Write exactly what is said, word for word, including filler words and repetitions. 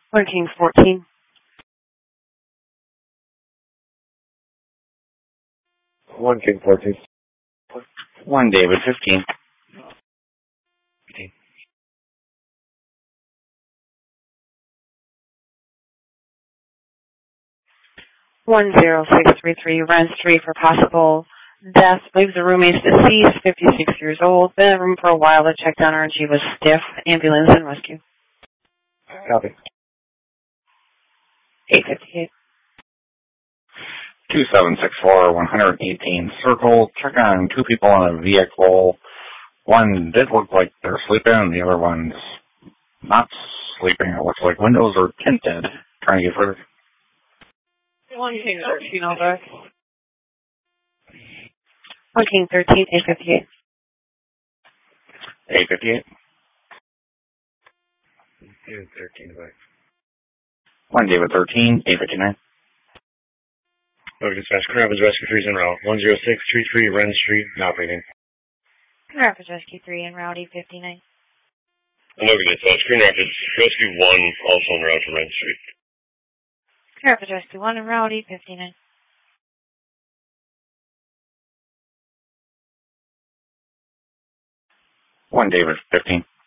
One King fourteen. One King fourteen. One David fifteen. One zero six three three Wren Street for possible death. Believes the roommate is deceased, fifty-six years old. Been in the room for a while. The check down energy was stiff. Ambulance and rescue. Copy. eight fifty-eight. Two seven six four one hundred eighteen Circle. Check on two people in a vehicle. One did look like they're sleeping, and the other one's not sleeping. It looks like windows are tinted. Trying to get further. One King thirteen over. One King thirteen, eight fifty-eight. eight fifty-eight. David thirteen back. One David thirteen, eight fifty-nine. Logan Dispatch, Current Rapids Rescue three is en route. one zero six three three Wren Street, not operating. Current Rapids Rescue three en route, eight fifty-nine. Logan Dispatch, Green Rapids Rescue one, also en route to Wren Street. Current Rapids Rescue one en route, eight fifty-nine. One David fifteen.